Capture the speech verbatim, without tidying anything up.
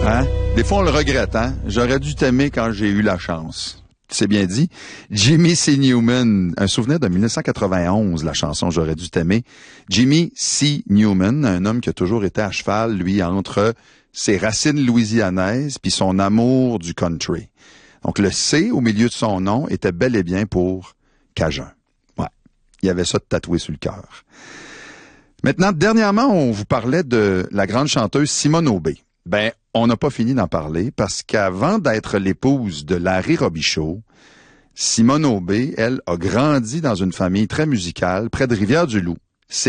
Hein? Des fois, on le regrette, hein? J'aurais dû t'aimer quand j'ai eu la chance. C'est bien dit. Jimmy C. Newman, un souvenir de mille neuf cent quatre-vingt-onze, la chanson J'aurais dû t'aimer. Jimmy C. Newman, un homme qui a toujours été à cheval, lui, entre ses racines louisianaises puis son amour du country. Donc, le C au milieu de son nom était bel et bien pour Cajun. Ouais. Il y avait ça de tatoué sur le cœur. Maintenant, dernièrement, on vous parlait de la grande chanteuse Simone Aubé. Ben, on n'a pas fini d'en parler parce qu'avant d'être l'épouse de Larry Robichaud, Simone Aubé, elle, a grandi dans une famille très musicale près de Rivière-du-Loup.